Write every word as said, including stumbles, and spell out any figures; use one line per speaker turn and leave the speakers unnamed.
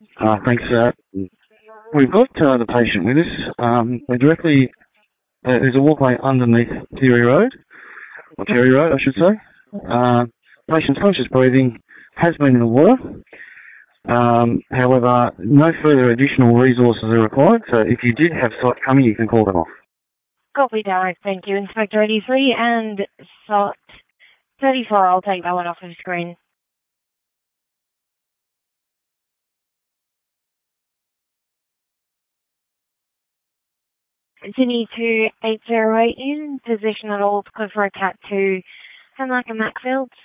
Uh, thanks. Uh, we've got uh, the patient with us. Um, we're directly, uh, there's a walkway underneath Theory Road, or Terry Road, I should say. Uh, patient's conscious breathing, has been in the water. Um, however, no further additional resources are required, so if you did have SOT coming, you can call them off.
Copy, Derek. Thank you. Inspector eighty-three and SOT thirty-four. I'll take that one off of the screen. Sydney two eight zero eight in position at Old Cliff Road, Cat two, Hemlock and Macfield.